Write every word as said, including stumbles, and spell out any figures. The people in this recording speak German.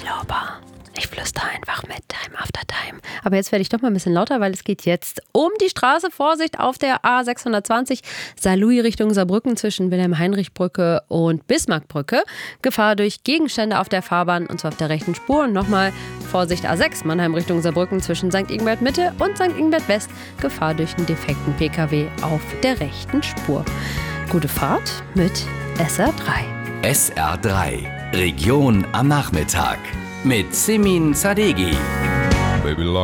Hellauber. Ich flüster einfach mit, Time after Time. Aber jetzt werde ich doch mal ein bisschen lauter, weil es geht jetzt um die Straße. Vorsicht auf der A sechshundertzwanzig, Saarlouis Richtung Saarbrücken zwischen Wilhelm-Heinrich-Brücke und Bismarckbrücke. Gefahr durch Gegenstände auf der Fahrbahn, und zwar auf der rechten Spur. Und nochmal Vorsicht A sechs, Mannheim Richtung Saarbrücken zwischen Sankt Ingbert Mitte und Sankt Ingbert West. Gefahr durch einen defekten P K W auf der rechten Spur. Gute Fahrt mit S R drei. S R drei, Region am Nachmittag. Mit Simin Zadegi. Baby,